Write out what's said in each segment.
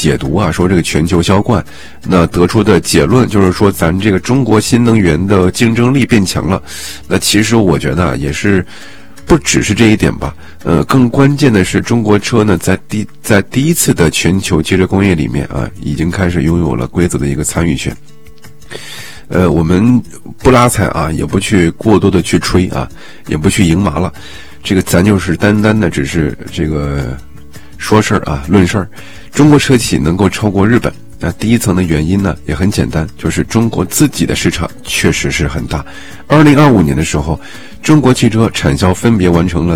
解读啊，说这个全球销冠，那得出的结论就是说咱这个中国新能源的竞争力变强了。那其实我觉得啊，也是不只是这一点吧，更关键的是中国车呢在第一次的全球汽车工业里面啊，已经开始拥有了规则的一个参与权。我们不拉踩啊，也不去过多的去吹啊，也不去赢麻了，这个咱就是单单的只是这个说事儿啊，论事儿。中国车企能够超过日本，那第一层的原因呢也很简单，就是中国自己的市场确实是很大。2025年的时候，中国汽车产销分别完成了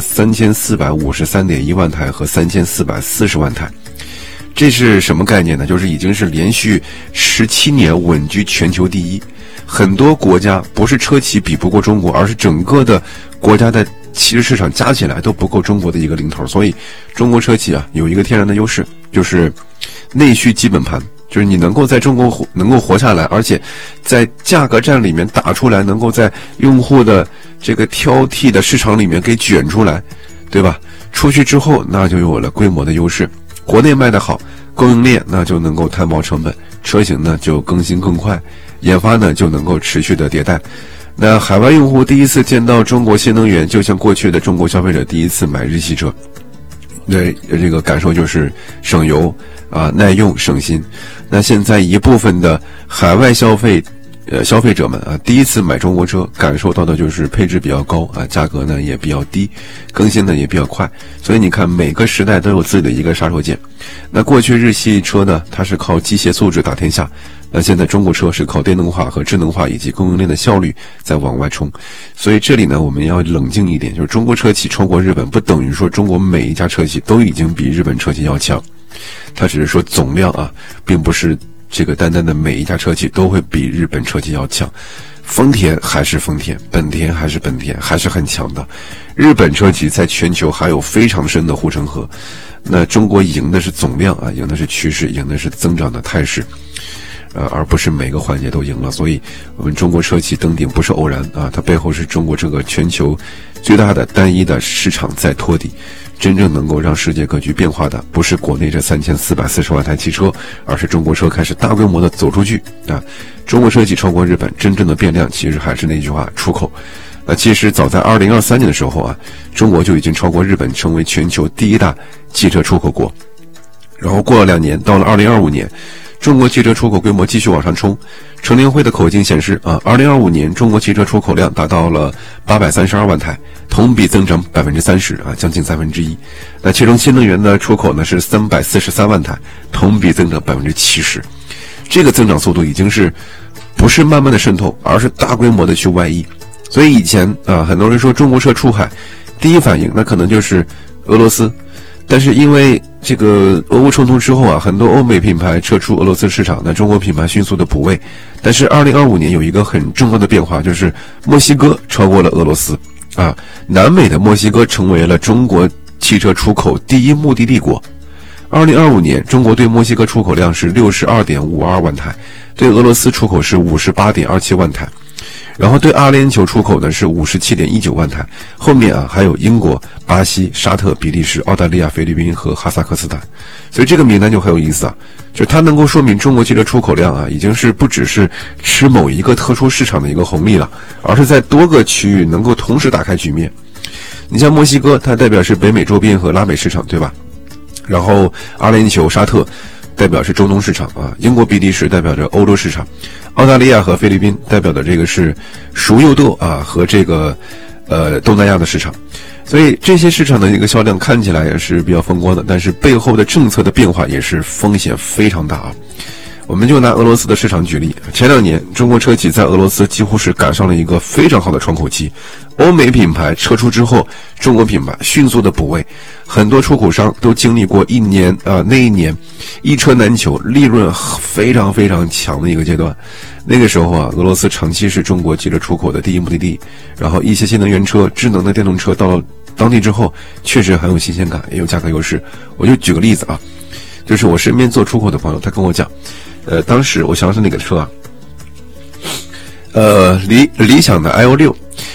3453.1万台和3440万台。这是什么概念呢？就是已经是连续17年稳居全球第一。很多国家不是车企比不过中国，而是整个的国家的汽车市场加起来都不够中国的一个零头。所以中国车企啊有一个天然的优势，就是内需基本盘，就是你能够在中国能够活下来，而且在价格战里面打出来，能够在用户的这个挑剔的市场里面给卷出来，对吧？出去之后那就有了规模的优势，国内卖得好，供应链那就能够摊薄成本，车型呢就更新更快，研发呢就能够持续的迭代。那海外用户第一次见到中国新能源，就像过去的中国消费者第一次买日系车，对，这个感受就是省油啊、耐用、省心。那现在一部分的海外消费者们啊，第一次买中国车，感受到的就是配置比较高啊，价格呢也比较低，更新呢也比较快。所以你看，每个时代都有自己的一个杀手锏。那过去日系车呢，它是靠机械素质打天下，那现在中国车是靠电动化和智能化以及供应链的效率在往外冲。所以这里呢，我们要冷静一点，就是中国车企超过日本，不等于说中国每一家车企都已经比日本车企要强，它只是说总量啊，并不是这个单单的每一家车企都会比日本车企要强。丰田还是丰田，本田还是本田，还是很强的。日本车企在全球还有非常深的护城河。那中国赢的是总量啊，赢的是趋势，赢的是增长的态势，而不是每个环节都赢了。所以我们中国车企登顶不是偶然啊，它背后是中国这个全球最大的单一的市场在托底。真正能够让世界格局变化的，不是国内这3440万台汽车，而是中国车开始大规模的走出去啊！中国车企超过日本，真正的变量其实还是那句话，出口。其实早在2023年的时候啊，中国就已经超过日本，成为全球第一大汽车出口国。然后过了2年，到了2025年，中国汽车出口规模继续往上冲。乘联会的口径显示啊，2025年中国汽车出口量达到了832万台，同比增长30%啊，将近1/3。那其中新能源的出口呢是343万台，同比增长70%。这个增长速度已经是不是慢慢的渗透，而是大规模的去外溢。所以以前啊，很多人说中国车出海，第一反应那可能就是俄罗斯。但是因为这个俄乌冲突之后啊，很多欧美品牌撤出俄罗斯市场，那中国品牌迅速的补位。但是2025年有一个很重要的变化，就是墨西哥超过了俄罗斯啊，南美的墨西哥成为了中国汽车出口第一目的地国。2025年中国对墨西哥出口量是62.52万台，对俄罗斯出口是58.27万台。然后对阿联酋出口呢是57.19万台，后面啊还有英国、巴西、沙特、比利时、澳大利亚、菲律宾和哈萨克斯坦。所以这个名单就很有意思啊，就是它能够说明中国汽车出口量啊已经是不只是吃某一个特殊市场的一个红利了，而是在多个区域能够同时打开局面。你像墨西哥，它代表是北美周边和拉美市场，对吧？然后阿联酋、沙特代表是中东市场啊，英国、比利时代表着欧洲市场，澳大利亚和菲律宾代表的这个是熟柚豆啊和这个东南亚的市场。所以这些市场的一个销量看起来也是比较风光的，但是背后的政策的变化也是风险非常大啊。我们就拿俄罗斯的市场举例，前2年中国车企在俄罗斯几乎是赶上了一个非常好的窗口期，欧美品牌撤出之后，中国品牌迅速的补位，很多出口商都经历过那一年一车难求，利润非常非常强的一个阶段。那个时候啊，俄罗斯长期是中国汽车出口的第一目的地，然后一些新能源车、智能的电动车到了当地之后，确实很有新鲜感，也有价格优势。我就举个例子啊，就是我身边做出口的朋友，他跟我讲，当时我想是哪个车啊？理想的 IO6，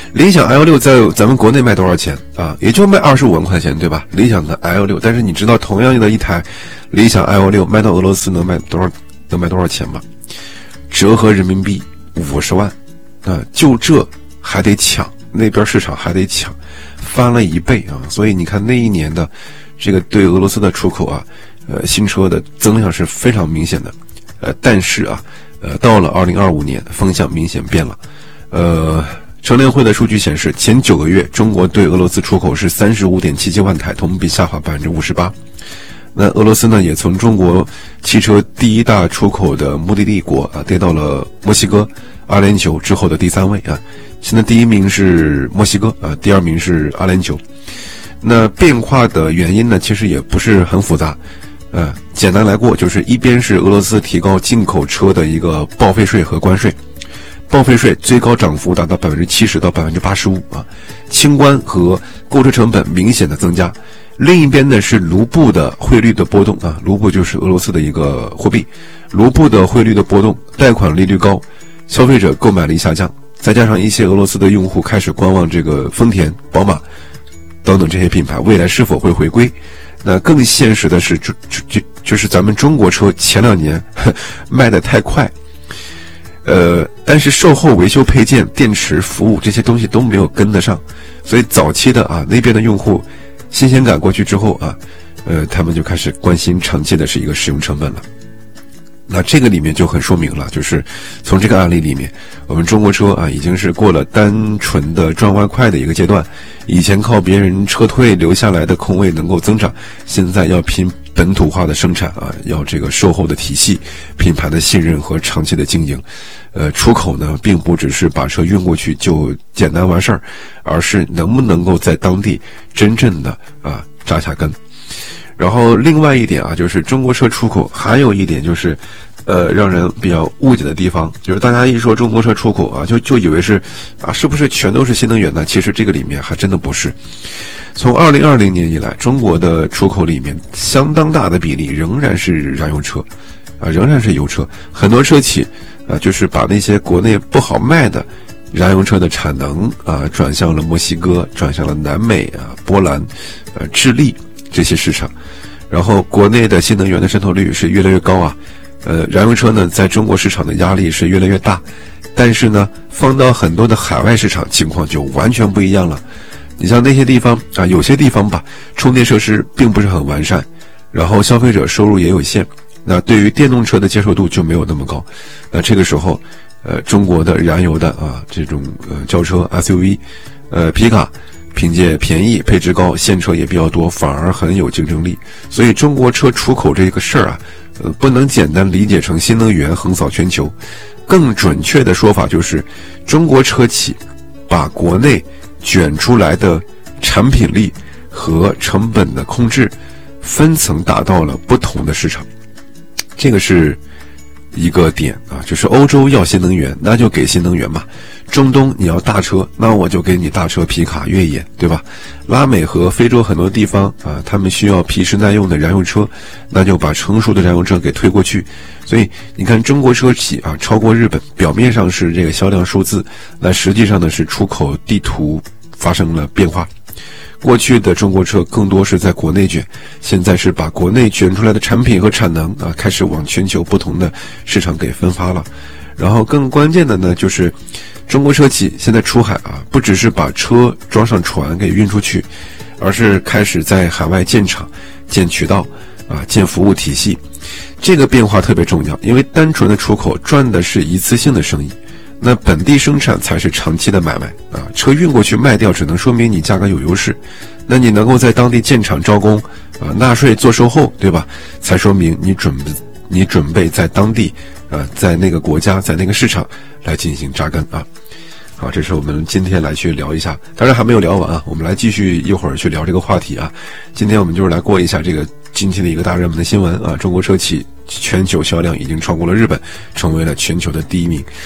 理想 L6 在咱们国内卖多少钱啊？也就卖25万块钱，对吧？理想的 L6，但是你知道同样的一台理想 L6 卖到俄罗斯能卖多少钱吗？折合人民币50万啊！就这还得抢，那边市场还得抢，翻了1倍啊！所以你看那一年的这个对俄罗斯的出口啊，新车的增量是非常明显的。但是啊，到了2025年，风向明显变了。乘联会的数据显示，前9个月中国对俄罗斯出口是35.77万台，同比下滑58%。那俄罗斯呢，也从中国汽车第一大出口的目的地国啊，跌到了墨西哥、阿联酋之后的第3位啊。现在第1名是墨西哥啊，第2名是阿联酋。那变化的原因呢，其实也不是很复杂。简单来过，就是一边是俄罗斯提高进口车的一个报废税和关税。报废税最高涨幅达到70%到85%啊，清关和购车成本明显的增加。另一边呢是卢布的汇率的波动啊，卢布就是俄罗斯的一个货币，卢布的汇率的波动，贷款利率高，消费者购买力下降，再加上一些俄罗斯的用户开始观望这个丰田、宝马等等这些品牌未来是否会回归。那更现实的是，就是咱们中国车前2年卖得太快。但是售后维修配件、电池、服务这些东西都没有跟得上，所以早期的啊那边的用户新鲜感过去之后啊，他们就开始关心长期的是一个使用成本了。那这个里面就很说明了，就是从这个案例里面，我们中国车啊已经是过了单纯的赚外快的一个阶段，以前靠别人撤退留下来的空位能够增长，现在要拼本土化的生产啊，要这个售后的体系、品牌的信任和长期的经营。出口呢，并不只是把车运过去就简单完事儿，而是能不能够在当地真正的啊扎下根。然后另外一点啊，就是中国车出口还有一点就是，让人比较误解的地方，就是大家一说中国车出口啊，就以为是啊，是不是全都是新能源呢？其实这个里面还真的不是。从2020年以来，中国的出口里面相当大的比例仍然是燃油车，啊，仍然是油车。很多车企啊，就是把那些国内不好卖的燃油车的产能啊，转向了墨西哥，转向了南美啊、波兰、智利这些市场。然后国内的新能源的渗透率是越来越高啊，燃油车呢在中国市场的压力是越来越大，但是呢放到很多的海外市场情况就完全不一样了。你像那些地方啊，有些地方吧，充电设施并不是很完善，然后消费者收入也有限，那对于电动车的接受度就没有那么高。那这个时候中国的燃油的啊这种轿车 SUV 皮卡凭借便宜、配置高、现车也比较多，反而很有竞争力。所以中国车出口这个事儿啊，不能简单理解成新能源横扫全球，更准确的说法就是中国车企把国内卷出来的产品力和成本的控制分层打到了不同的市场。这个是一个点啊，就是欧洲要新能源，那就给新能源嘛。中东你要大车，那我就给你大车、皮卡、越野，对吧？拉美和非洲很多地方啊，他们需要皮实耐用的燃油车，那就把成熟的燃油车给推过去。所以你看中国车企啊超过日本，表面上是这个销量数字，那实际上呢是出口地图发生了变化。过去的中国车更多是在国内卷，现在是把国内卷出来的产品和产能啊，开始往全球不同的市场给分发了。然后更关键的呢，就是中国车企现在出海啊，不只是把车装上船给运出去，而是开始在海外建厂、建渠道啊、建服务体系。这个变化特别重要，因为单纯的出口赚的是一次性的生意。那本地生产才是长期的买卖啊！车运过去卖掉，只能说明你价格有优势。那你能够在当地建厂招工啊、纳税做售后，对吧？才说明你准备在当地在那个国家、在那个市场来进行扎根啊！好，这是我们今天来去聊一下，当然还没有聊完啊，我们来继续一会儿去聊这个话题啊。今天我们就是来过一下这个近期的一个大热门的新闻啊，中国车企全球销量已经超过了日本，成为了全球的第1名。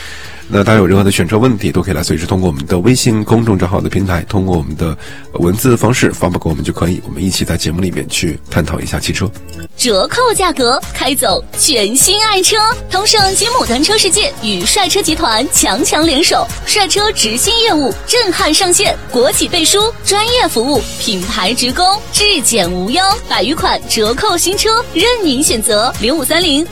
那大家有任何的选车问题，都可以来随时通过我们的微信公众账号的平台，通过我们的文字方式发布给我们就可以，我们一起在节目里面去探讨一下汽车。 折扣价格，开走全新爱车。同盛吉姆单车世界与帅车集团强联手，帅车直新业务震撼上线，国企背书，专业服务，品牌直供，质检无忧，100余款折扣新车任您选择。0530